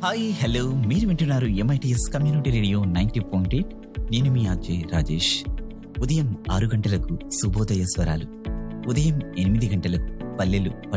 Hi hello మీరు వింటున్నారు MITS community radio 90.8. నేను మీ అజయ్ రాజేష్. ఉదయం 6 గంటలకు శుభోదయ స్వరాలు, ఉదయం 8 గంటలకు పల్లెలు